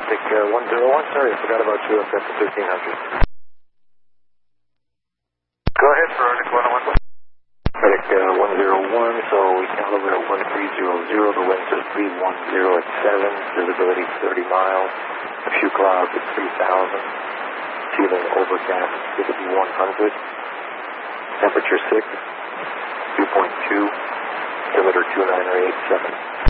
Arctic 101, sorry, I forgot about you up at the 1300. Go ahead for Arctic 101. Arctic 101, so we calibrate at 1300, the winds are 310 at 7, visibility 30 miles, a few clouds at 3000, ceiling overcast 5100, temperature 6, 2.2, altimeter 29887.